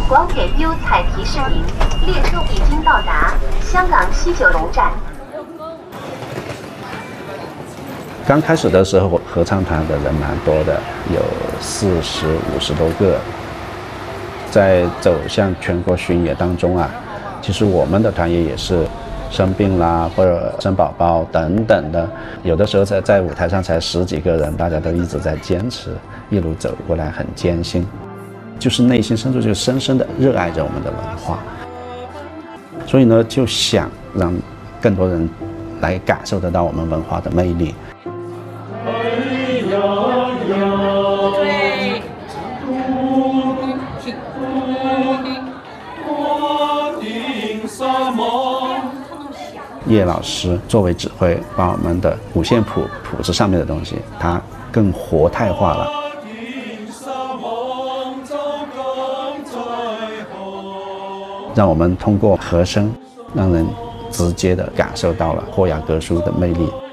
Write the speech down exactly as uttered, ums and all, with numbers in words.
广铁 U 采提示您，列车已经到达香港西九龙站。 刚开始的时候，合唱团的人蛮多的，有四十五十多个。在走向全国巡演当中啊，其实我们的团员也是生病啦，或者生宝宝等等的，有的时候在在舞台上才十几个人，大家都一直在坚持，一路走过来很艰辛，就是内心深处就深深的热爱着我们的文化，所以呢，就想让更多人来感受得到我们文化的魅力。叶老师作为指挥，把我们的五线谱谱子上面的东西，它更活态化了，让我们通过和声，让人直接的感受到了霍雅歌书的魅力。